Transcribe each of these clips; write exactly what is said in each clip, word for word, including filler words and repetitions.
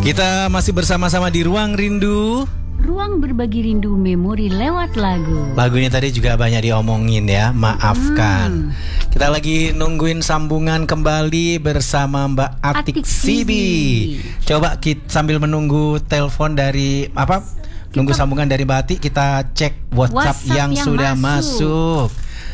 Kita masih bersama-sama di Ruang Rindu. Ruang berbagi rindu memori lewat lagu. Lagunya tadi juga banyak diomongin ya, maafkan. Hmm. Kita lagi nungguin sambungan kembali bersama Mbak Atik, Atik Sibi. Coba kita sambil menunggu telepon dari apa? Kita, nunggu sambungan dari Mbak Atik, kita cek WhatsApp, WhatsApp yang, yang sudah masuk. masuk.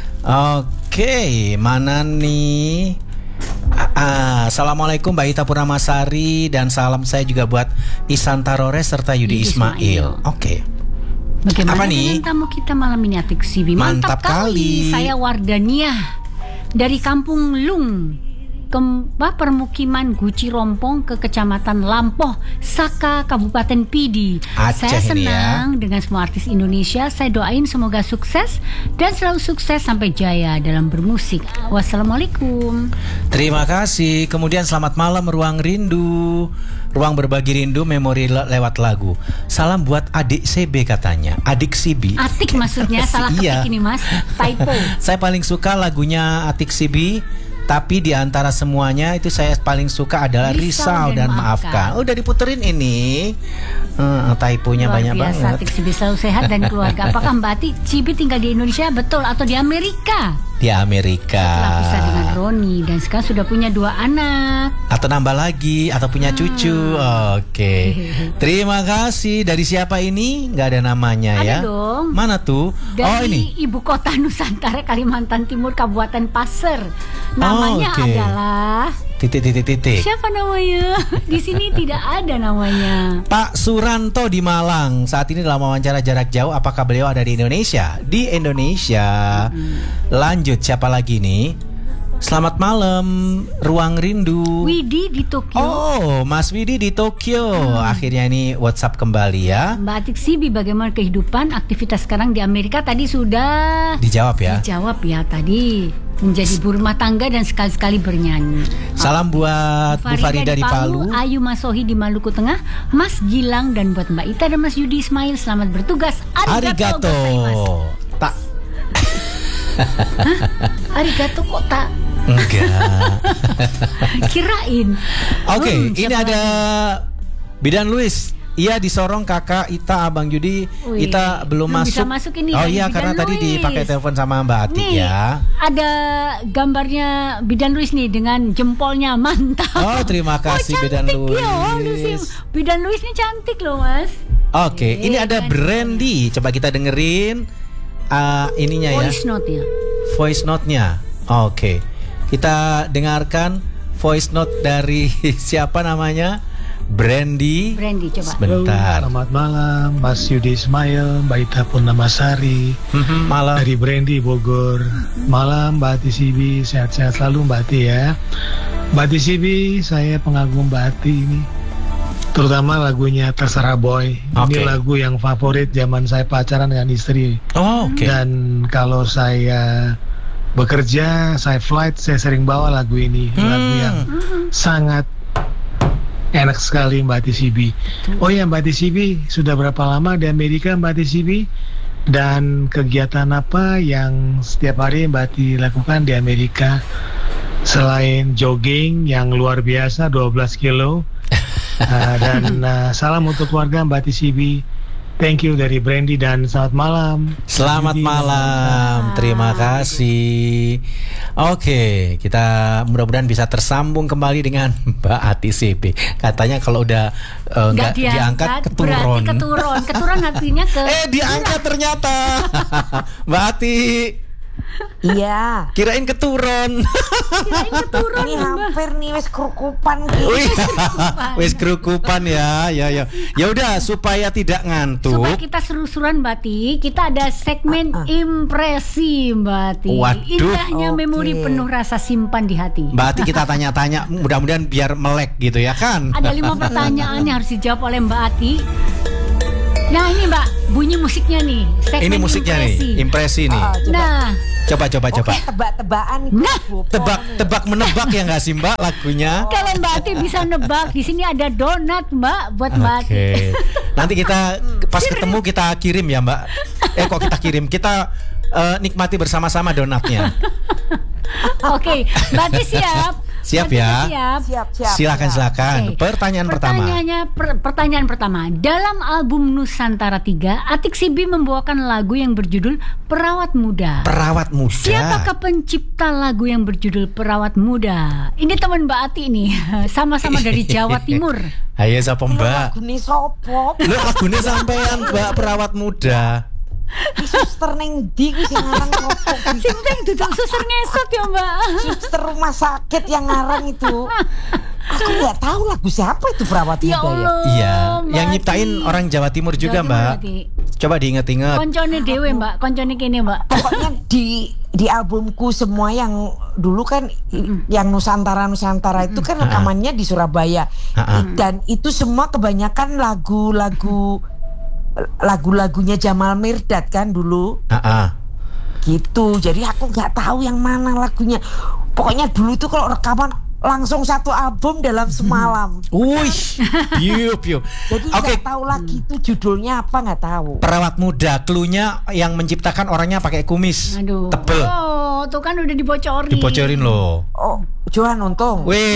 Oke, mana nih? Ah, Assalamualaikum Mbak Ita Purnamasari, dan salam saya juga buat Isan Tarores serta Yudi, Yudi Ismail. Ismail. Oke. Okay. Bagaimana apa dengan nih? tamu kita malam ini, Atik Sibi? Mantap, Mantap kali. kali. Saya Wardania dari Kampung Lung, Kembah Permukiman Guci Rompong ke Kecamatan Lampoh, Saka, Kabupaten Pidi. Aceh. Saya senang ya. dengan semua artis Indonesia. Saya doain semoga sukses dan selalu sukses sampai jaya dalam bermusik. Wassalamualaikum. Terima kasih. Kemudian selamat malam Ruang Rindu, ruang berbagi rindu memori le- lewat lagu. Salam buat adik C B katanya. Adik Sibi. Atik maksudnya salah ketik iya. ini mas. Typo. Saya paling suka lagunya Atik Sibi. Tapi di antara semuanya itu saya paling suka adalah Risau, Risau dan, dan Maafkan. Oh, udah diputerin ini. Uh, typonya banyak biasa, banget. Atik Sibi selalu sehat dan keluarga. Apakah Mbak Atik Sibi tinggal di Indonesia betul atau di Amerika? Di Amerika. Setelah pisah dengan Roni dan sekarang sudah punya dua anak. Atau nambah lagi atau punya hmm. cucu. Oke. Terima kasih. Dari siapa ini? Gak ada namanya ada ya. Dong. Mana tuh? Dari oh ini. Ibu Kota Nusantara, Kalimantan Timur, Kabupaten Pasir. Namanya oh, okay. adalah titik-titik-titik. Siapa namanya? Di sini tidak ada namanya. Pak Suranto di Malang. Saat ini dalam wawancara jarak jauh. Apakah beliau ada di Indonesia? Di Indonesia. Hmm. Lanjut, siapa lagi nih? Selamat malam Ruang Rindu. Widi di Tokyo. Oh, Mas Widi di Tokyo. hmm. Akhirnya ini WhatsApp kembali ya. Mbak Atik Sibi, bagaimana kehidupan aktivitas sekarang di Amerika? Tadi sudah dijawab ya. Dijawab ya tadi. Menjadi ibu rumah tangga dan sekali-sekali bernyanyi. Salam buat Bu Farida di Palu, Ayu Masohi di Maluku Tengah, Mas Gilang, dan buat Mbak Ita dan Mas Yudi Ismail, selamat bertugas. Arigato, Arigato. Tak. Hah? Arigato kok tak? Enggak. Kirain. Oke, okay, hmm, ini ada lagi? Bidan Luis. Iya, disorong kakak Ita, Abang Judi. Wih, Ita belum, belum masuk. masuk ini. Oh iya, karena Luis. Tadi dipakai telepon sama Mbak Atik nih, ya. Ada gambarnya Bidan Luis nih dengan jempolnya, mantap. Oh, terima kasih oh, Bidan Luis. Ya, Bidan Luis ini cantik loh, Mas. Oke, okay, ini ada Brandy. Coba kita dengerin uh, ininya ya. Voice note-nya. Voice note-nya. Oke. Okay. Kita dengarkan voice note dari siapa namanya? Brandy. Brandy, coba. Sebentar. Selamat malam, Mas Yudi Ismail, Mbak Ita Purnamasari. Mm-hmm, malam. Dari Brandy Bogor. Malam, Mbak Ati Sibi, sehat-sehat selalu Mbak Ati ya. Mbak Ati Sibi, saya pengagum Mbak Ati ini. Terutama lagunya Terserah Boy. Okay. Ini lagu yang favorit zaman saya pacaran dengan istri. Oh, oke. Okay. Dan kalau saya bekerja, saya flight, saya sering bawa lagu ini. Hmm. Lagu yang sangat enak sekali Mbak Ati Sibi. Oh ya Mbak Ati Sibi, sudah berapa lama di Amerika Mbak Ati Sibi? Dan kegiatan apa yang setiap hari Mbak Ati lakukan di Amerika? Selain jogging yang luar biasa dua belas kilo. uh, Dan uh, salam untuk keluarga Mbak Ati Sibi. Thank you dari Brandy dan selamat malam. Selamat Jadi, malam, terima kasih. Oke, kita mudah-mudahan bisa tersambung kembali dengan Mbak Ati Sibi. Katanya kalau udah uh, nggak diangkat, diangkat keturun. Berarti keturun, keturun artinya ke. Eh diangkat ternyata, Mbak Ati. Iya. Kirain keturun. Kirain keturun. Ini hampir nih wes kerukupan gitu. Wes kerukupan ya, ya ya. Ya udah supaya tidak ngantuk. Supaya kita seru-seruan Mbak Ati, kita ada segmen uh-uh. impresi Mbak Ati. Waduh. Indahnya okay. memori penuh rasa simpan di hati. Mbak Ati kita tanya-tanya, mudah-mudahan biar melek gitu ya kan. Ada lima pertanyaan yang harus dijawab oleh Mbak Ati. Nah ini Mbak, bunyi musiknya nih. Ini musiknya impresi. nih, impresi nih. Oh, coba. Nah, coba coba Oke, coba. Tebak-tebakan. Nah, tebak-tebak menebak ya nggak sih Mbak lagunya? Oh. Kalau Mbak Ati bisa nebak, di sini ada donat Mbak buat Mbak Ati. Oke. Nanti kita pas ketemu kita kirim ya Mbak. Eh kok kita kirim? Kita uh, nikmati bersama-sama donatnya. Oke, Mbak Ati siap. Siap Berarti ya? Siap. Siap, siap. Silakan siap. silakan. Oke. Pertanyaan pertama. Pertanyaannya per- pertanyaan pertama. Dalam album Nusantara tiga, Atik Sibi membawakan lagu yang berjudul Perawat Muda. Perawat muda. Siapakah pencipta lagu yang berjudul Perawat Muda? Ini teman Mbak Ati nih, sama-sama dari Jawa Timur. Ayo sapa Mbak? Lagu nih sopo. Lu lagune sampean Mbak Perawat Muda. Suster neng di ku sing ngarang sopo. Sing penting duduk suster ngesot ya Mbak. Suster rumah sakit yang ngarang itu. Aku nggak tahu lagu siapa itu Perawat Ya Muda ya. Allah. Iya, Mbak yang nyiptain Ati. orang Jawa Timur juga, Jawa Timur Mbak. berarti. Coba diinget-inget. Koncone dewe Mbak, koncone kene Mbak. Pokoknya di di albumku semua yang dulu kan i- yang Nusantara Nusantara itu kan rekamannya di Surabaya. Ha-ha. Dan itu semua kebanyakan lagu-lagu lagu-lagunya Jamal Mirdad kan dulu. Ah, Gitu. Jadi aku nggak tahu yang mana lagunya. Pokoknya dulu tuh kalau rekaman langsung satu album dalam semalam. Wih, piu piu. Jadi Oke, nggak tahu lagi itu judulnya apa, nggak tahu. Perawat Muda, cluenya yang menciptakan orangnya pakai kumis Aduh. tebel. Oh, tuh kan udah dibocorin. Dibocorin loh. Oh, Johan Untung. Wih,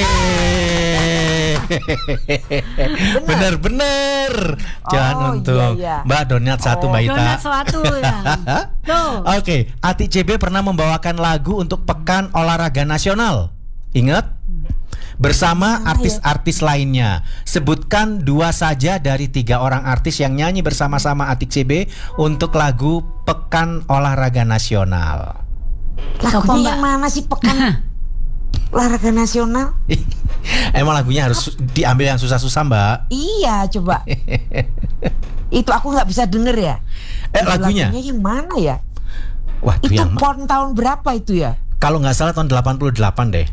bener-bener. Jangan Oh, untung. iya, iya. Mbak donat satu Oh, Mbak Ita. Donat suatu ya. Tuh. Oke, Ati C B pernah membawakan lagu untuk Pekan Olahraga Nasional. Ingat? Bersama artis-artis lainnya. Sebutkan dua saja dari tiga orang artis yang nyanyi bersama-sama Ati C B untuk lagu Pekan Olahraga Nasional. Sopo, Mbak? Lagunya yang mana sih Pekan Olahraga Nasional? Emang lagunya harus su- diambil yang susah-susah, Mbak? Iya, coba. Itu aku nggak bisa denger ya. Eh, Itu lagunya? yang mana ya? Wah, Itu yang pon tahun berapa itu ya? kalau nggak salah tahun delapan puluh delapan deh.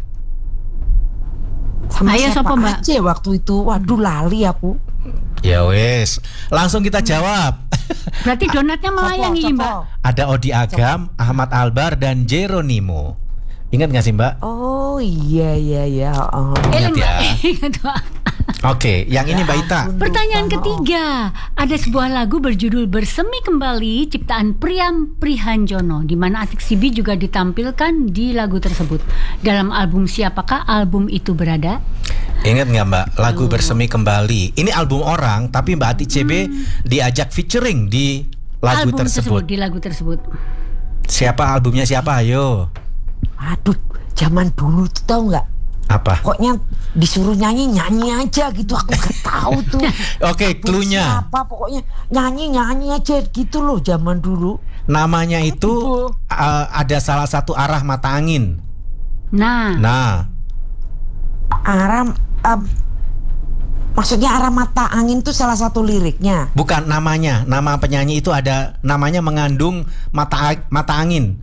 Sama Ayo, siapa sopo, Mbak? aja waktu itu? Waduh, lali aku. Ya wes, langsung kita jawab. Berarti donatnya melayang Sopo, ini Mbak. sopo. Ada Odi Agam, Ahmad Albar, dan Jeronimo. Ingat nggak sih, Mbak? Oh iya iya iya. Oh. Ingat ya. Ingat, Mbak. Oke, yang ini Mbak Ita. Pertanyaan Lupa. ketiga, ada sebuah lagu berjudul Bersemi Kembali ciptaan Priam Prihanjono, di mana Atik Sibi juga ditampilkan di lagu tersebut. Dalam album siapakah album itu berada? Ingat nggak Mbak, lagu Bersemi Kembali. Ini album orang, tapi Mbak Ati C B diajak featuring di lagu album tersebut. di lagu tersebut. Siapa albumnya siapa? Ayo. Aduh, zaman dulu tuh tahu nggak? Apa? Pokoknya disuruh nyanyi nyanyi aja gitu. Aku nggak tahu tuh. Oke, cluenya. Apa pokoknya nyanyi nyanyi aja gitu loh zaman dulu. Namanya itu Betul. uh, ada salah satu arah mata angin. Nah, Nah, Arah um, maksudnya arah mata angin tuh salah satu liriknya. bukan namanya. Nama penyanyi itu ada namanya mengandung mata mata angin.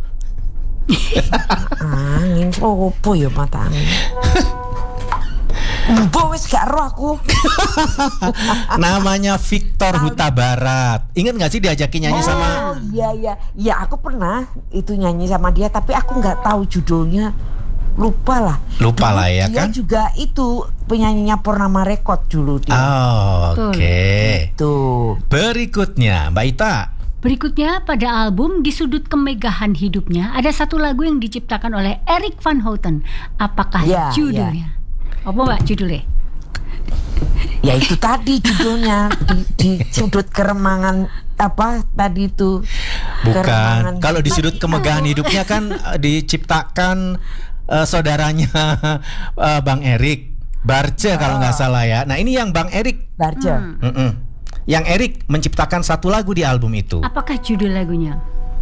Angin opo ya mata angin. Mbok wis gak ero aku. Namanya Victor Huta Barat. Ingat nggak sih diajakin nyanyi sama? Oh iya iya. Ya aku pernah itu nyanyi sama dia tapi aku nggak tahu judulnya. Lupa lah. Lupa Dulu lah ya dia kan? juga itu penyanyinya Purnama Record dulu dia. Oh, Oke. Tuh. Berikutnya Mbak Ita. berikutnya pada album Di Sudut Kemegahan Hidupnya ada satu lagu yang diciptakan oleh Erik van Houten. Apakah Ya, judulnya? Apa Mbak judulnya? Ya itu tadi judulnya di, di sudut keremangan apa tadi itu. Bukan. Kalau di sudut kemegahan hidupnya kan eh, diciptakan eh, saudaranya eh, Bang Erik Barce kalau nggak salah ya. Nah ini yang Bang Erik, Barja. Hmm. Mm-mm. yang Erik menciptakan satu lagu di album itu. Apakah judul lagunya?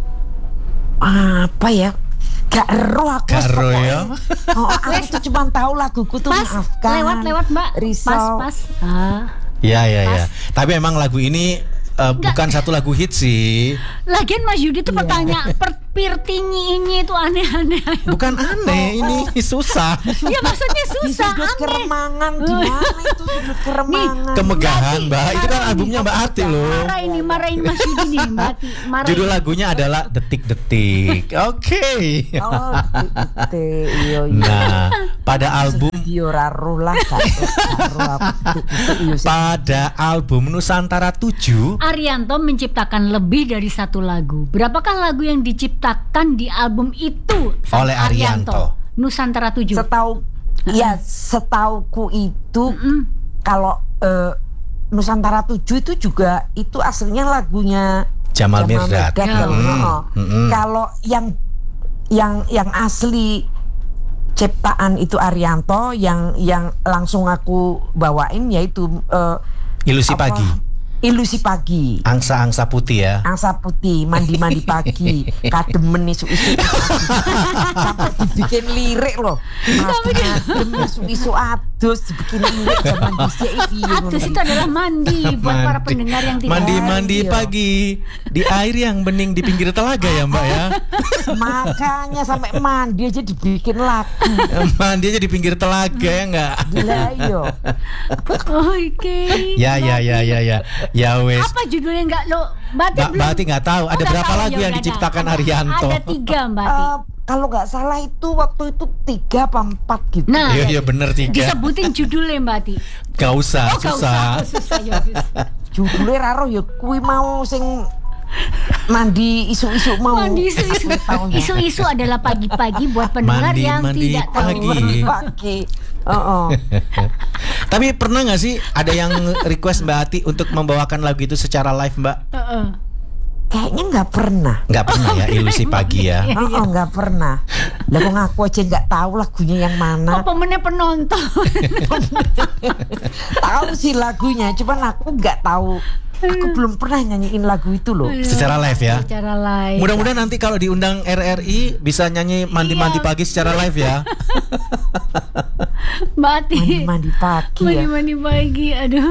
Apa ya? Gak ero aku. Gak ero ya? Oh, aku tuh cuma tahu laguku tuh Pas, Maafkan. lewat-lewat Mbak. Risau. Pas, pas. Ah. Ya ya ya. Tapi emang lagu ini eh, bukan satu lagu hit sih. Lagian Mas Yudi tuh pertanyaan per, pirtinyi ini itu aneh-aneh. Bukan aneh, ini susah. Ya maksudnya Di susah, sudut aneh. keremangan gimana itu sudut keremangan? Kemegahan, Mbak. Itu kan Marah albumnya ini, Mbak Ati loh. Marah ini, marahin Mas Yudi nih, mati. Marah. Judul lagunya adalah Detik-detik. Oke. Oh, gitu. Iya iya. Nah, pada album Yo raruh lah gak raruh aku gitu iya sih. pada album Nusantara tujuh Arianto menciptakan lebih dari satu lagu. Berapakah lagu yang diciptakan di album itu sama Oleh Arianto. Nusantara tujuh. Setahu Ya setauku itu Mm-mm. kalau uh, Nusantara tujuh itu juga itu aslinya lagunya Jamal Mirdad. kalau Mm-mm. oh. Mm-mm. Kalau yang yang yang asli ciptaan itu Arianto, yang yang langsung aku bawain yaitu uh, Ilusi apa? Pagi. Ilusi Pagi. Angsa-angsa putih ya. Angsa putih, mandi-mandi pagi, kademen isu-isu sampai dibikin lirik loh. Kademen isu-isu adus dibikin lirik zaman dhisik iki. Adus itu adalah mandi buat para Mandi. pendengar yang tidak Mandi-mandi Iya. pagi di air yang bening di pinggir telaga ya Mbak ya. Makanya sampai mandi aja dibikin lagu. Mandi aja di pinggir telaga ya enggak? Gila yo. Oke. Ya ya ya ya ya. Ya wes. Apa judulnya enggak lo? Mbak Mbak Mbak Ati nggak tahu ada nggak berapa tahu, lagu ya yang udah diciptakan ada. Arianto. Ada tiga Mbak Ati. Eh, kalau nggak salah itu waktu itu tiga apa empat gitu. Nah, Iya iya bener tiga. disebutin judulnya Mbak Ati. Gak usah, Oh, nggak usah. susah. Oh, susah ya. susah. Judulnya raro ya kui mau sing mandi isu-isu mau. Mandi isu-isu. Aku tahu ya. Isu-isu adalah pagi-pagi buat pendengar Mandi, yang mandi tidak tahu. pagi. Pagi. Oh, oh. Tapi pernah nggak sih ada yang request Mbak Ati untuk membawakan lagu itu secara live Mbak? Heeh. Kayaknya nggak pernah. Nggak pernah ya, Ilusi Pagi ya. Iya, Oh, iya. oh, nggak pernah. Lah kok ngaku aja nggak tahu lagunya yang mana. Oh, pemenang penonton. Tahu sih lagunya, cuman aku nggak tahu. Aku belum pernah nyanyiin lagu itu loh. Secara live ya. Secara live. Mudah-mudahan nanti kalau diundang R R I bisa nyanyi mandi-mandi Iya. pagi secara live ya. Mbak Ati. Mandi-mandi pagi ya. Mandi-mandi pagi, aduh.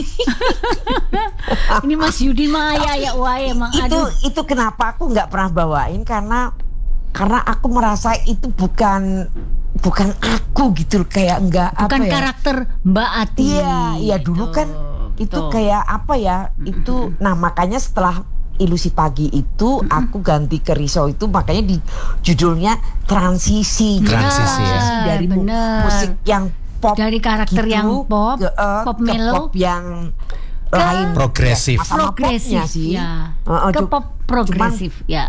Ini Mas Yudi Maya ya, wah emang Itu aduh. itu kenapa aku nggak pernah bawain karena karena aku merasa itu bukan bukan aku gitu kayak nggak Bukan apa ya. karakter Mbak Ati. Iya, iya dulu kan itu betul. kayak apa ya? Itu nah makanya setelah Ilusi Pagi itu aku ganti ke Riso itu makanya di judulnya transisi. Transisi ya. Dari mu- bener. musik yang pop Dari karakter gitu, yang pop, ke, eh, pop ke mellow, pop yang ke lain progresif. Ya, sama progresif popnya sih. ya. Heeh, Ke cu- pop progresif ya.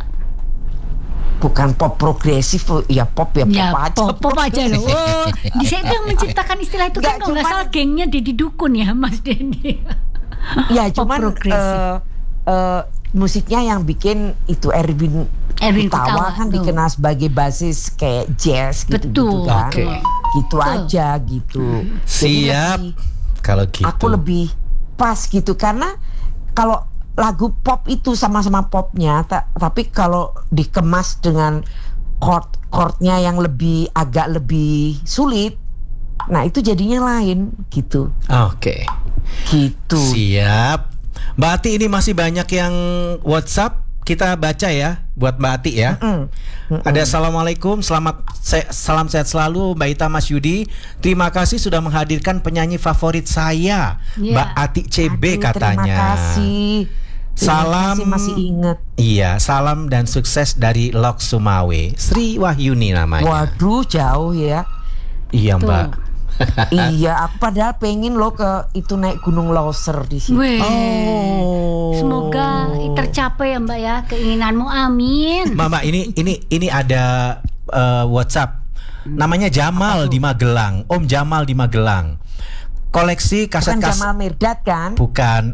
bukan pop progresif ya pop ya pop Ya, aja. pop, pop aja loh. Oh, di saya itu yang menciptakan istilah itu kan Nggak, kalau nggak cuman- salah gengnya Deddy Dukun ya, Mas Denny. Ya Pop cuman progresif. eh, eh, musiknya yang bikin itu Erwin Erwin Kutawa Kutawa, kan tuh. dikenal sebagai basis kayak jazz gitu, Betul. kan. Oke. Gitu Betul. aja gitu. Jadi Siap. lebih- Kalau gitu. aku lebih pas gitu karena kalau lagu pop itu sama-sama popnya ta- tapi kalau dikemas dengan chord chordnya yang lebih agak lebih sulit, nah itu jadinya lain gitu Oke. gitu. Siap. Mbak Ati ini masih banyak yang WhatsApp, kita baca ya buat Mbak Ati ya. Mm. Mm-mm. Ada assalamualaikum, selamat se- salam sehat selalu Mbak Ita, Mas Yudi. Terima kasih sudah menghadirkan penyanyi favorit saya, Iya. Mbak Ati C B Aduh, katanya. Terima kasih. Terima Salam. kasih, masih ingat. Iya, salam dan sukses dari Lok Sumawe. Sri Wahyuni namanya. Waduh jauh ya. Iya Tuh. Mbak. Iya, aku padahal pengen lo ke itu naik Gunung Loser di sini. Weh. Oh. Semoga tercapai ya Mbak ya keinginanmu, amin. Mbak, Mbak, ini ini ini ada uh, WhatsApp. Namanya Jamal di Magelang. Om Jamal di Magelang. Koleksi kaset Bukan kaset Jamal Mirdad kan? Bukan.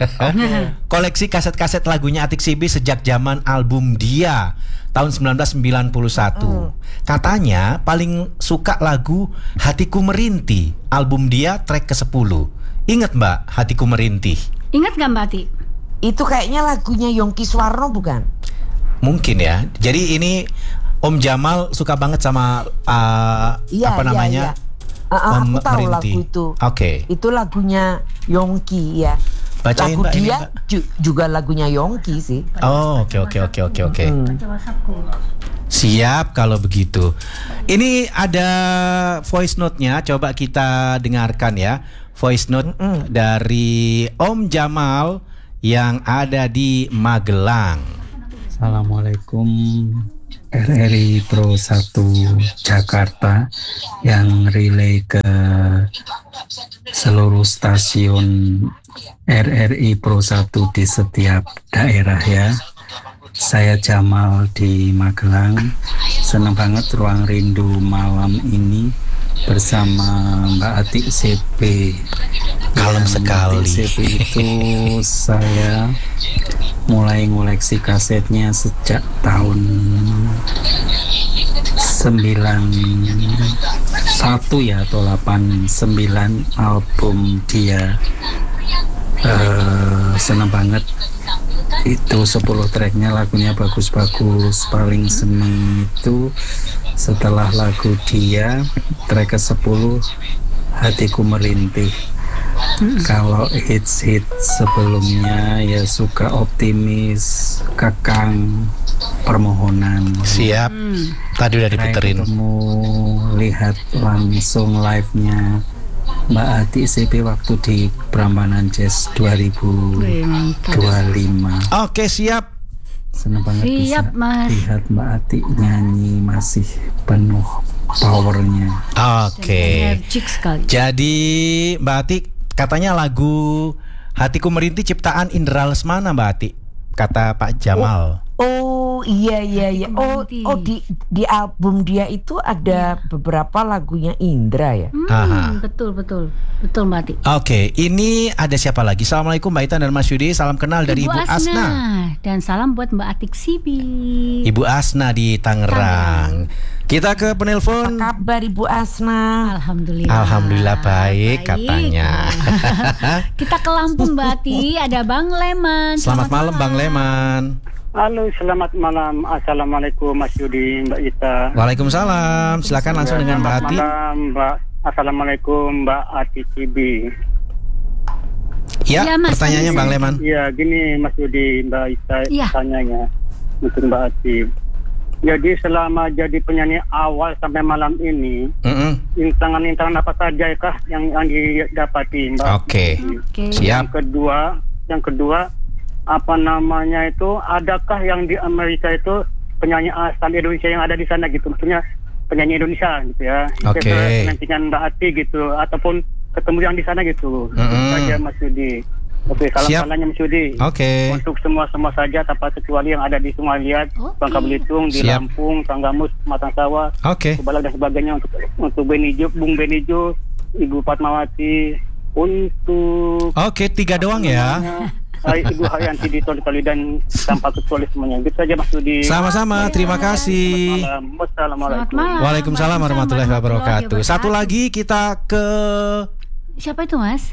Koleksi kaset-kaset lagunya Atik Sibi sejak zaman album Dia tahun sembilan belas sembilan puluh satu. Katanya paling suka lagu Hatiku Merintih, album Dia track ke sepuluh. Ingat Mbak Hatiku Merintih? Ingat gak Mbak Ati? Itu kayaknya lagunya Yongki Suwarno bukan? Mungkin ya. Jadi ini Om Jamal suka banget sama uh, Iya, apa iya, namanya? iya. Uh, uh, Om aku tahu Merintih. lagu itu. Oke. Itu lagunya Yongki ya. Bacain Lagu Mbak ini, dia Mbak. ju- juga lagunya Yongki sih. Oh, oke oke oke oke oke. Hmm. Siap kalau begitu. Ini ada voice note-nya, coba kita dengarkan ya. Voice note Mm-mm. dari Om Jamal yang ada di Magelang. Assalamualaikum R R I Pro satu Jakarta yang relay ke seluruh stasiun R R I Pro satu di setiap daerah ya. Saya Jamal di Magelang. Senang banget Ruang Rindu malam ini bersama Mbak Atik C P. Kalem Yang sekali. Mbak Atik C P itu saya mulai ngoleksi kasetnya sejak tahun sembilan satu ya atau delapan sembilan, album dia. Uh, seneng banget itu, sepuluh tracknya lagunya bagus-bagus. Paling seneng itu setelah lagu dia track ke sepuluh, Hatiku Merintih. Hmm. Kalau hits-hits sebelumnya ya suka Optimis, Kekang, Permohonan. Siap. Hmm. Tadi udah diputerin. Ketemu lihat langsung live-nya Mbak Atik C P waktu di Prambanan Jazz dua ribu dua puluh lima. Oke, siap. Senang banget siap, bisa Mas. lihat Mbak Atik nyanyi masih penuh powernya. Oke. Energik sekali. Jadi Mbak Atik katanya lagu Hatiku Merintih ciptaan Indra Lesmana, Mbak Atik, kata Pak Jamal. Oh, oh iya iya iya. Oh oh di di album dia itu ada beberapa lagunya Indra ya. Hmm, Aha. betul betul betul Mbak Atik. Oke, ini ada siapa lagi? Assalamualaikum Mbak Ita dan Mas Yudi. Salam kenal dari Ibu, Ibu Asna. Asna. Dan salam buat Mbak Atik Sibi. Ibu Asna di Tangerang. Kita ke penelpon. Apa kabar Ibu Asna? Alhamdulillah. Alhamdulillah baik, baik. katanya. Kita ke Lampung Mbak Ati, ada Bang Leman. Selamat, selamat malam Bang Leman. Halo, selamat malam. Assalamualaikum Mas Yudi, Mbak Ita. Waalaikumsalam. Silakan langsung dengan Mbak Ati. Selamat malam Mbak. Assalamualaikum Mbak Ati Cibi. Ya, ya Mas, pertanyaannya Bang Leman. Iya, gini Mas Yudi, Mbak Ita ya. tanyanya untuk Mbak Ati. Jadi selama jadi penyanyi awal sampai malam ini, mm-hmm. intangan-intangan apa saja kah yang yang didapati Mbak? Oke. Okay. Siap. Yang kedua, yang kedua apa namanya itu, adakah yang di Amerika itu penyanyi asal Indonesia yang ada di sana gitu, maksudnya penyanyi Indonesia gitu ya? Oke. Okay. Nantikan Mbak Ati gitu, ataupun ketemu yang di sana gitu. Mm-hmm. Itu saja Mas Yudi. Oke, salam-salamnya Mas Yudi. Oke. Okay. Untuk semua-semua saja tanpa kecuali yang ada di Sumaliat, okay. Bangka Belitung, di Siap. Lampung, Tanggamus, Matang Sawah, Oke. okay. Kebalak dan sebagainya, untuk untuk Benijo, Bung Benijo, Ibu Fatmawati, untuk Oke, okay, tiga doang ya. Ibu Haryanti di Toli-Toli dan tanpa kecuali semuanya. Gitu saja Mas Yudi. Sama-sama, terima kasih. Wassalamualaikum. Waalaikumsalam warahmatullahi wabarakatuh. Satu lagi kita ke siapa itu Mas?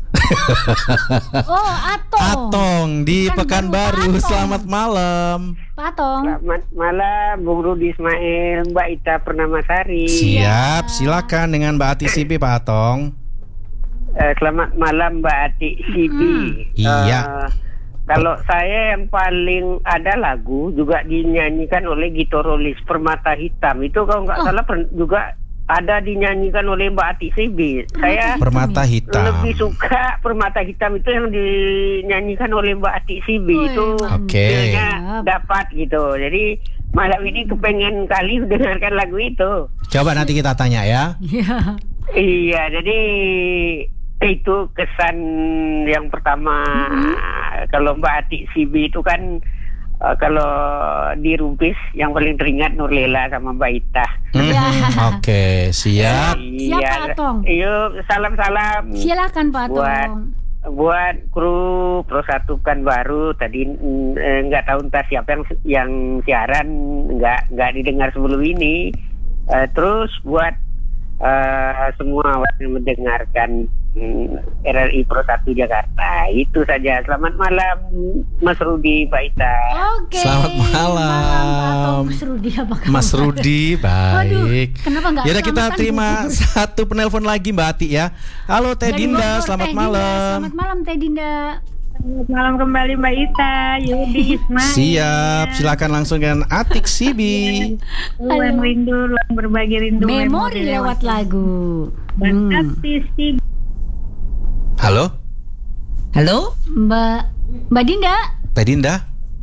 Oh, Atong. Atong di Pekanbaru. Atong. Selamat malam. Pak Atong. Selamat malam Bung Rudi Ismail, Mbak Ita Pernamasari. Siap, silakan dengan Mbak Ati Sibi Pak Atong. Uh, selamat malam Mbak Ati Sibi. Hmm. Iya. Uh, kalau saya yang paling ada lagu juga dinyanyikan oleh Gitorolis, Permata Hitam. Itu kalau nggak oh. salah juga ada dinyanyikan oleh Mbak Ati Sibi. Saya Permata Hitam. lebih suka Permata Hitam itu yang dinyanyikan oleh Mbak Ati Sibi. Oh, itu okay. dapat gitu. Jadi malam ini kepengen kali dengarkan lagu itu. Coba nanti kita tanya ya. Iya. Iya, jadi itu kesan yang pertama. Mm-hmm. Kalau Mbak Ati Sibi itu kan Uh, kalau di Rumpis yang paling teringat Nurlela sama Mbak Ita. Hmm, Oke, okay, siap. Siap Pak Atong. Yuk, salam-salam. Silakan Pak Atong. Buat buat kru Pro satu Pekanbaru tadi nggak eh, tahu entah siapa yang yang siaran nggak nggak didengar sebelum ini. Uh, terus buat uh, semua yang mendengarkan R R I Pro satu Jakarta. Itu saja. Selamat malam Mas Rudi, Mbak Ita. Oke. Selamat malam. Mas Rudi apa kabar? Mas Rudi baik. Waduh, kenapa enggak? Yaudah kita terima satu penelpon lagi Mbak Ati ya. Halo Teh Dinda, selamat Teh malam. Dinda. Selamat malam Teh Dinda. Selamat malam kembali Mbak Ita, Yudi Ismail. Siap, silakan langsung dengan Atik Sibi. Ruang rindu, ruang berbagi rindu. Memori, memori lewat lagu. Hmm. Atik Sibi. Halo. Halo, Mbak Mbak Dinda. Teh Dinda.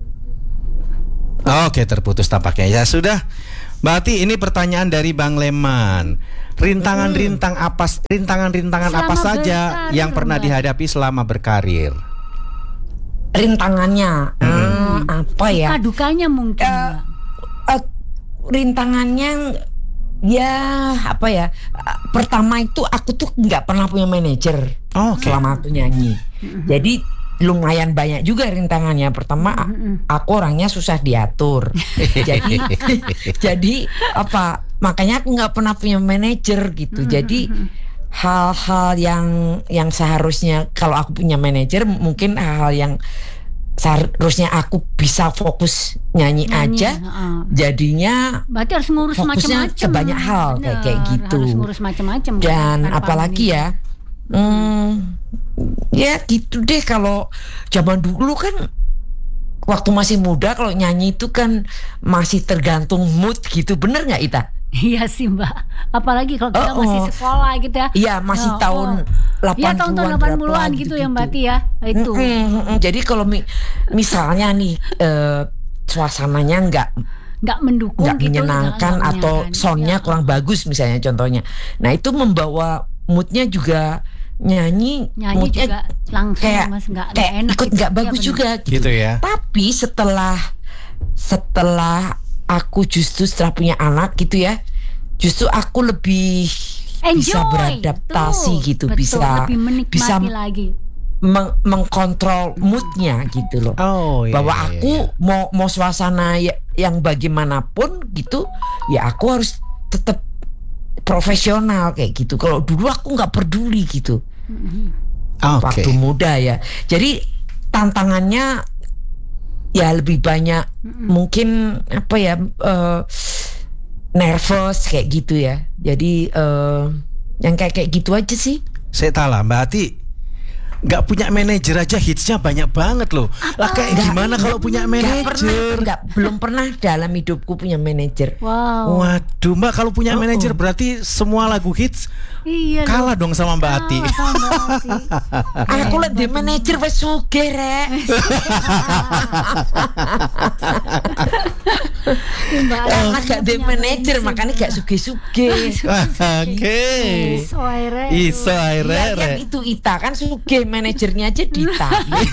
Oke, terputus tampaknya. Ya sudah. Mbak Ati, ini pertanyaan dari Bang Leman. Rintangan-rintang apa rintangan-rintangan apa saja berkarir, yang pernah Mbak dihadapi selama berkarir? Rintangannya hmm. Hmm, apa ya? Suka dukanya mungkin. Uh, uh, rintangannya ya apa ya? Pertama itu aku tuh nggak pernah punya manajer Oh, okay. selama aku nyanyi. Jadi lumayan banyak juga rintangannya. Pertama aku orangnya susah diatur. jadi jadi apa? Makanya aku nggak pernah punya manajer gitu. Jadi hal-hal yang yang seharusnya kalau aku punya manajer mungkin hal-hal yang seharusnya aku bisa fokus nyanyi, nyanyi aja, uh. jadinya berarti harus ngurus macam-macam ke banyak hal. Bener, kayak kayak gitu. Harus ngurus macam-macam. Dan apalagi ya, hmm, ya gitu deh. Kalau zaman dulu kan, waktu masih muda kalau nyanyi itu kan masih tergantung mood gitu, bener nggak Ita? Iya sih Mbak, apalagi kalau kita oh, masih oh. sekolah gitu ya. Iya masih oh, tahun oh. ya, tahun-tahun delapan puluhan gitu, gitu ya Mbak Ti ya. Itu. Mm, mm, mm. Jadi kalau mi- misalnya nih uh, suasananya nggak nggak mendukung, nggak gitu, menyenangkan gak, atau soundnya ya. kurang bagus misalnya contohnya. Nah itu membawa moodnya juga nyanyi, nyanyi moodnya juga langsung kayak, mas nggak kayak enak ikut nggak gitu. bagus ya, juga gitu. gitu ya. Tapi setelah setelah aku justru setelah punya anak gitu ya, justru aku lebih Enjoy, bisa beradaptasi tuh, gitu, betul, bisa bisa lagi. Meng- mengkontrol moodnya gitu loh. Oh, iya, bahwa iya, aku iya. mau mau suasana ya, yang bagaimanapun gitu, ya aku harus tetap profesional kayak gitu. Kalau dulu aku nggak peduli gitu. Okay. Waktu muda ya. Jadi tantangannya ya lebih banyak mm-hmm. mungkin apa ya uh, nervous kayak gitu ya. Jadi uh, yang kayak kayak gitu aja sih. Saya tahu lah Mbak Ati nggak punya manajer aja hitsnya banyak banget loh. Lah kayak gak, gimana kalau punya manajer? Nggak, belum pernah dalam hidupku punya manajer. Wow. Waduh Mbak, kalau punya oh, manajer berarti semua lagu hits iya kalah dong sama Mbak Ati. Aku lihat di manajer wes sugih rek. Karena gak di manajer makanya gak sugih-sugih. Oke. Iso aire. Iso aire. Itu Ita kan sugih, manajernya aja Dita.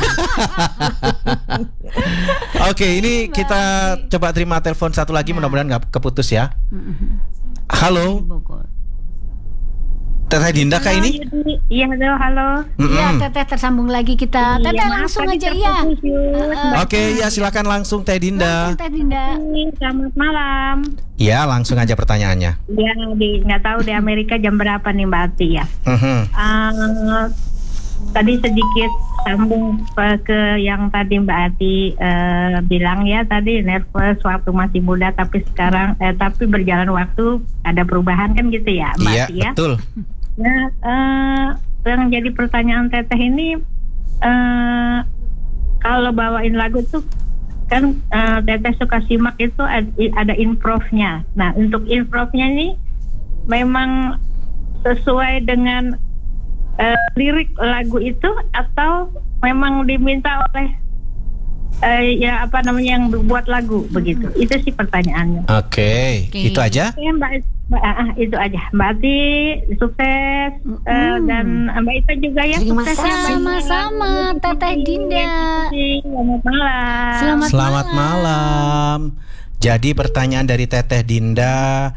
Oke, ini kita coba terima telepon satu lagi, mudah-mudahan nggak keputus ya. Halo, Teteh Dinda kah ini? Iya, halo, halo. Iya, Teteh tersambung lagi kita. Teteh ya, langsung aja ya. Uh, Oke, okay, ya silakan langsung Teh Dinda. Langsung Teh Dinda. Selamat malam. Ya, langsung aja pertanyaannya. Ya, di nggak tahu di Amerika jam berapa nih Mbak Ati ya. Uh-huh. Uh, tadi sedikit sambung ke yang tadi Mbak Ati uh, bilang ya, tadi nervous waktu masih muda, tapi sekarang eh, tapi berjalan waktu ada perubahan kan gitu ya Mbak iya, Ati ya. Betul. Nah, uh, yang jadi pertanyaan Teteh ini, uh, kalau bawain lagu tuh kan uh, Teteh suka simak itu ada, ada improve-nya. Nah, untuk improve-nya ini memang sesuai dengan uh, lirik lagu itu atau memang diminta oleh uh, ya apa namanya yang buat lagu begitu? Itu sih pertanyaannya. Oke, okay. okay. Itu aja. Oke, Mbak. Mbak, ah, itu aja. Mbak Ati sukses mm. uh, dan Mbak Ita juga ya sukses. Sama-sama Teteh Dinda. Selamat malam. Selamat, Selamat malam. malam. Jadi pertanyaan dari Teteh Dinda,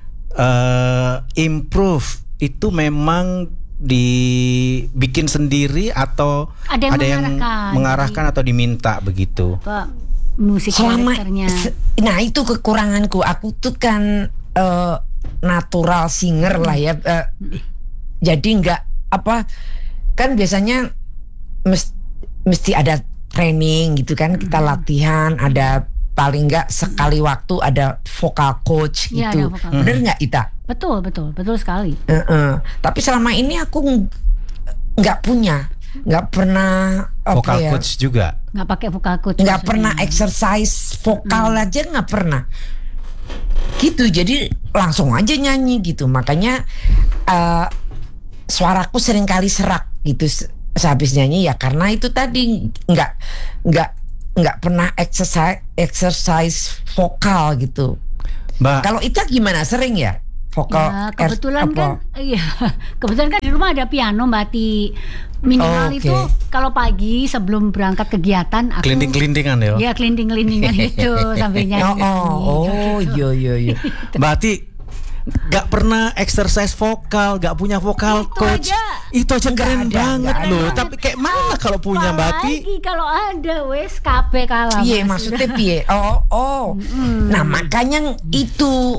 uh, improve itu memang dibikin sendiri atau ada yang, ada yang mengarahkan, mengarahkan atau diminta begitu? Pak, musik selama karakternya. Nah itu kekuranganku. Aku tuh kan uh, natural singer lah ya, uh, jadi nggak apa kan biasanya mesti, mesti ada training gitu kan, kita latihan, ada paling nggak sekali waktu ada vocal coach ya, gitu, vocal bener nggak Ita? Betul betul betul sekali. Uh-uh. Tapi selama ini aku nggak punya, nggak pernah vocal ya, coach juga, nggak pakai vocal coach, nggak pernah exercise vokal hmm. aja nggak pernah. Gitu, jadi langsung aja nyanyi gitu. Makanya uh, suaraku sering kali serak gitu sehabis nyanyi ya, karena itu tadi nggak nggak nggak pernah exercise exercise vokal gitu. Mbak, kalau itu gimana, sering ya vokal? Ya, kebetulan er, kan iya kebetulan kan di rumah ada piano Mbak Ti. Minimal oh, okay. itu kalau pagi sebelum berangkat kegiatan aku kelinting-kelintingan ya. Iya, kelinting-kelintingan itu sambil nyanyi. Oh, oh, oh, yo yo yo. Mbak Ti, Gak pernah exercise vokal, gak punya vokal Itu coach. aja. Itu aja Nggak keren ada, banget nggak loh. ada. Tapi kayak mana kalau punya Mbak Ati? Apalagi kalau ada wes K P kalah. Piye Mas. maksudnya piye? Oh, oh. Nah, makanya itu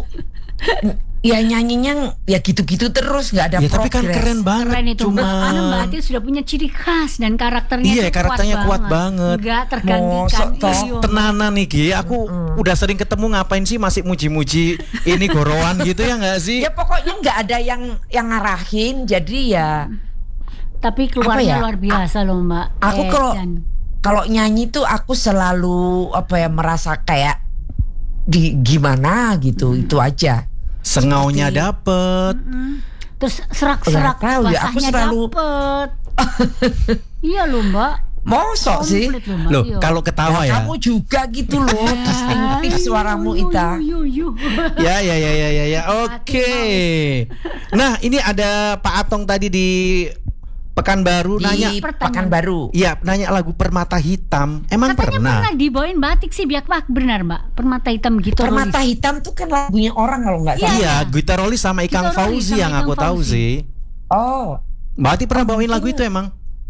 ya nyanyinya ya gitu-gitu terus nggak ada Ya tapi kan progres. keren banget. Keren itu Mbak. Cuma Karena Mbak Ati sudah punya ciri khas dan karakternya Iya, tuh karakternya kuat banget. Enggak tergantikan. Mosok toh. Iya, tenanan nih Gi, aku udah sering ketemu ngapain sih masih muji-muji ini gorowan gitu ya nggak sih? Ya pokoknya nggak ada yang yang ngarahin, jadi ya Tapi keluarnya Apa ya? luar biasa loh Mbak. aku Eh, kalau dan- kalau nyanyi tuh aku selalu apa ya merasa kayak di gimana gitu, itu aja. Sengaunya dapet. Mm. Terus serak-serak Nggak tahu ya, aku basahnya selalu- dapet. Iya loh Mbak. Mosok sih. Komplit loh Mbak. Loh, Iya. kalau ketawa Ya, ya. kamu juga gitu loh, distinktif suaramu Yu, yu, Ita. yu, yu, yu. Ya ya ya ya ya ya. Oke. Nah, ini ada Pak Atong tadi di Pekanbaru nanya. Di Pekanbaru. Iya, nanya lagu Permata Hitam. Emang Katanya pernah? pernah dibawain batik sih biak pak benar Mbak. Permata hitam gitu. Permata Hitam tuh kan lagunya orang kalau nggak salah. Iya, Gitarolis sama Ikang Gitarolis Fauzi sama yang Ikang aku tahu Fauzi. sih. Oh, Mbak Ati pernah bawain lagu itu emang?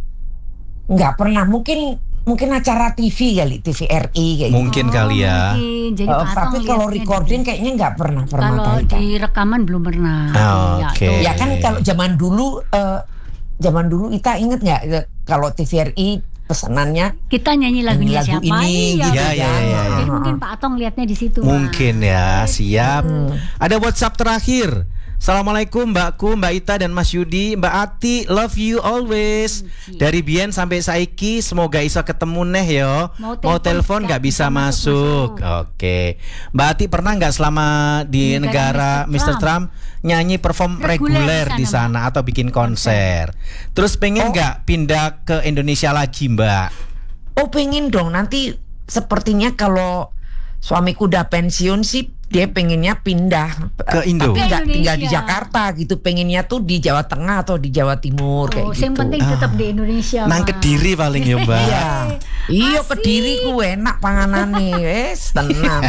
nggak pernah. Mungkin mungkin acara T V kali, T V R I kayak gitu. Mungkin kali ya. Mungkin. Jadi Oh, Pak Atong tapi kalau lihatnya recording di- kayaknya nggak pernah Permata kalau Hitam. di rekaman belum pernah. Oh, Iya, oke. tuh. Ya kan kalau zaman dulu eh, zaman dulu Ita inget nggak eh, kalau T V R I pesanannya Kita nyanyi lagunya lagu siapa? ini, Iya, gitu ya, betul. ya, ya, ya. Jadi mungkin Pak Atong lihatnya di situ. Mungkin ya, siap. Hmm. Ada WhatsApp terakhir. Assalamualaikum Mbakku, Mbak Ita dan Mas Yudi. Mbak Ati, love you always. Dari Bien sampai Saiki, semoga iso ketemu neh yo. Mau Mau telepon telepon nggak nggak bisa bisa masuk. masuk. Oke. Mbak Ati pernah nggak selama di Di negara negara mister mister Trump nyanyi perform Reguler reguler di di sana, sana atau bikin konser? Terus pengen nggak pindah ke Indonesia lagi, Mbak? oh pengen dong nanti sepertinya kalau suamiku udah pensiun sih dia pengennya pindah Ke Indo? tapi nggak Ke tinggal di Indonesia. Jakarta gitu, pengennya tuh di Jawa Tengah atau di Jawa Timur kayak Oh, gitu. yang penting tetap di Indonesia. Nang Mas. Kediri paling ya, Mbak. Iya, iya Asik. Kediri ku enak panganane, wes tenang.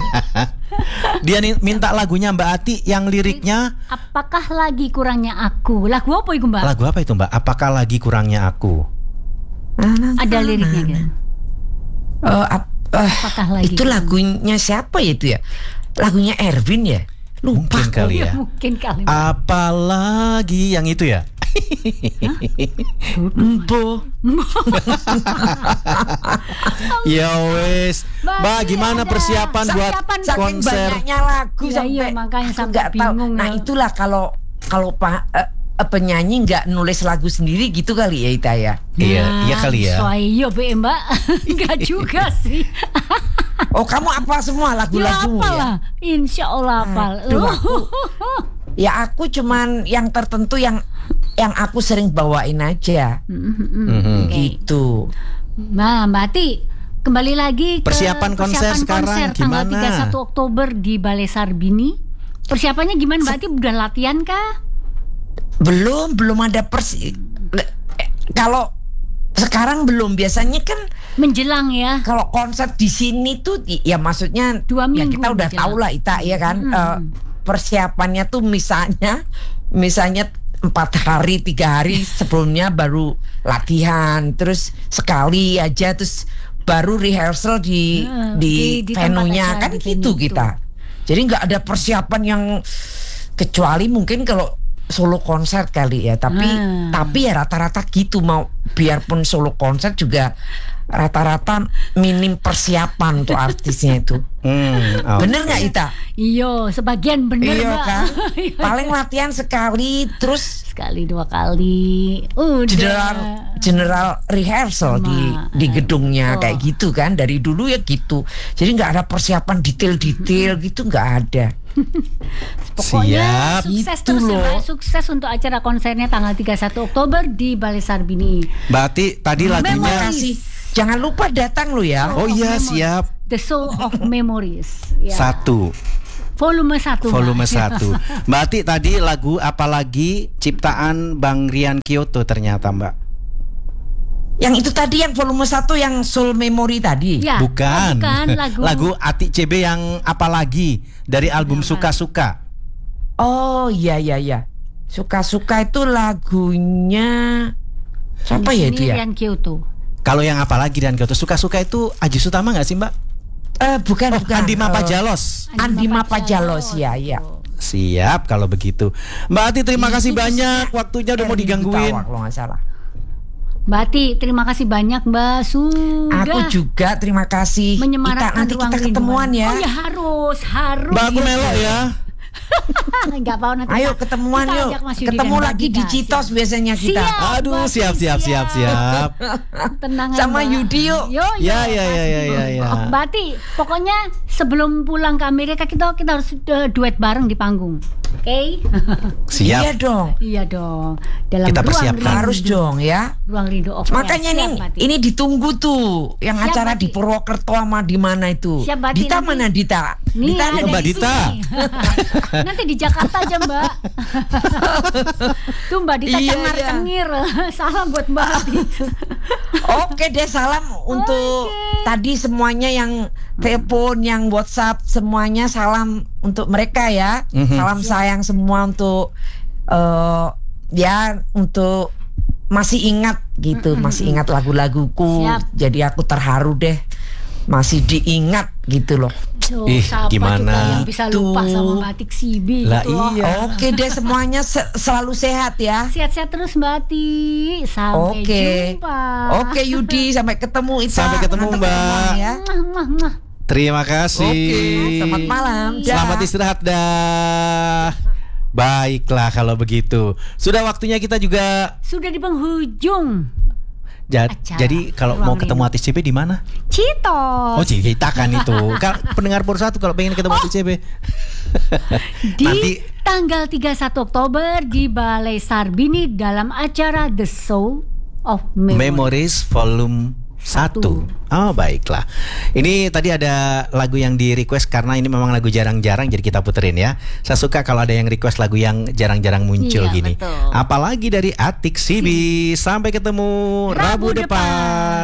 Dia nih minta lagunya Mbak Ati yang liriknya Apakah lagi kurangnya aku? Lagu apa itu Mbak? lagu apa itu Mbak? Apakah lagi kurangnya aku? Ada liriknya kan? Eh, ap- eh, Apakah lagi itu lagunya siapa ya itu ya? Lagunya Erwin ya? Lupa. Mungkin kali ya. Mungkin kali. Apalagi yang itu ya? Empo. Ya wes. Mbak, Mbak, gimana ada persiapan buat persiapan Saking konser? banyaknya lagu Iya, sampai iya, makanya aku sampai nggak tahu. bingung Nah ya. itulah kalau kalau pa, eh, eh, penyanyi nggak nulis lagu sendiri gitu kali ya Ita ya. Iya, iya kali ya. Soalnya be Mbak, enggak juga sih. Oh kamu apa semua Ya lagu-lagumu apa ya? lah, Insya Allah apal. Aduh, aku- Ya aku cuman yang tertentu yang yang aku sering bawain aja Mhm. gitu. Nah Mbak Ati, kembali lagi ke Persiapan konser sekarang tanggal gimana? tiga puluh satu Oktober di Balai Sarbini. Persiapannya gimana Mbak Ati? Udah latihan kah? Belum belum ada persi. le- eh, Kalau sekarang belum, biasanya kan Menjelang ya. kalau konser di sini tuh i- ya maksudnya Dua ya minggu kita udah menjelang. tahu lah Ita ya kan. Mm-mm. Eh, persiapannya tuh misalnya misalnya empat hari tiga hari sebelumnya baru latihan, terus sekali aja terus baru rehearsal di Hmm, di, di- di tempat venue-nya acara, kan di gitu venue kita. Jadi nggak ada persiapan yang kecuali mungkin kalau solo konser kali ya, tapi Hmm. tapi ya rata-rata gitu, mau biarpun solo konser juga rata-rata minim persiapan tuh artisnya itu. Hmm, oh. Bener nggak Ita? Iyo, sebagian bener Iya Mbak. kan? Paling latihan sekali terus Sekali dua kali. Udah. general general rehearsal di Sama, di gedungnya oh. kayak gitu kan, dari dulu ya gitu. Jadi nggak ada persiapan detail-detail gitu, nggak ada. Pokoknya Siap. sukses Itu terus ya, loh. Mbak. Sukses untuk acara konsernya tanggal tiga puluh satu Oktober di Balai Sarbini. Mbak Ati tadi lagunya. Makasih. Jangan lupa datang lo ya. Oh iya, siap. The Soul of Memories. Ya. Satu. Volume satu. Mbak. Volume satu. Mbak Ati tadi lagu apalagi ciptaan Bang Rian Kyoto ternyata Mbak. Yang itu tadi yang volume satu yang Soul Memory tadi. Ya, Bukan. oh, bukan lagu. Lagu Ati C B yang apalagi dari album Suka-Suka. Oh iya iya iya. Suka-suka itu lagunya siapa ya itu ya? Rian Kyoto. Kalau yang apa lagi dan Kyoto? Suka-suka itu Aji Sutama nggak sih Mbak? Eh bukan Oh, bukan. Andi Mapajalos. Uh, Andi Mapajalos ya ya. Siap kalau begitu. Mbak Ati terima kasih banyak. Waktunya udah mau digangguin. Kalau nggak salah. Mbak Ati, terima kasih banyak Mbak. Sudah. Aku juga terima kasih. Menyemarakkan Ika, nanti ruang kita ketemuan rinduan. ya. Oh ya harus, harus. Mbak aku melo ya. Enggak mau nanti. Ayo ketemuan kita yuk. ajak Mas Yudi Ketemu dan Mbak lagi di Dita. Citos biasanya kita. Siap, Aduh, Mbak siap Ati, siap siap siap. Tenang aja, Sama Mbak. Yudi yuk. Yo, yo, Ya ya ya ya ya ya. Oh, Mbak Ati, pokoknya sebelum pulang ke Amerika kita kita harus uh, duet bareng di panggung. Oke? Okay? Siap. Iya dong. Iya dong. Dalam Kita ruang persiapkan. rindu. Harus dong ya. Ruang rindu of Makanya Siap, ini Mbak Ati. ini ditunggu tuh yang Siap, acara Mbak di Ati. Purwokerto sama di mana itu. Siap, Mbak Ati, Dita nanti. mana Dita? Nih, Dita ada ada Mbak di Dita. sini. Nanti di Jakarta aja Mbak. Tuh Mbak Dita Iya, cengar-cengir. Salam buat Mbak Ati. Oke deh, salam untuk Oke. tadi semuanya yang telepon, yang WhatsApp, semuanya salam untuk mereka ya. Mhm. Salam sayang semua untuk eh, ya untuk masih ingat gitu, masih ingat lagu-laguku. Siap. Jadi aku terharu deh, masih diingat gitu loh. Tuh, Ih, siapa gimana? juga yang bisa lupa Tuh. sama Mbak Atik Sibi Lah gitu loh. iya. Oke deh, semuanya se- selalu sehat ya. Sehat-sehat terus Mbak Ati. Sampai Oke. jumpa. Oke Yudi, sampai ketemu Ita. Sampai ketemu, Mantap Mbak. ketemuan ya. Mwah, mwah, mwah. Terima kasih. Oke, selamat malam. Dah. Selamat istirahat dah. Baiklah kalau begitu. Sudah waktunya kita juga. Sudah di penghujung Ja- Acara jadi kalau Ruang mau ketemu Rindu. artis C B di mana? Citos. Oh, kita kan itu. Kalau pendengar Pur satu kalau pengen ketemu artis C B. Di Nanti tanggal tiga puluh satu Oktober di Balai Sarbini dalam acara The Soul of Memory. Memories Volume satu. Oh baiklah. Ini tadi ada lagu yang di request karena ini memang lagu jarang-jarang jadi kita puterin ya. Saya suka kalau ada yang request lagu yang jarang-jarang muncul Iya, gini. betul. Apalagi dari Atik Sibi. Sampai ketemu Rabu, Rabu depan.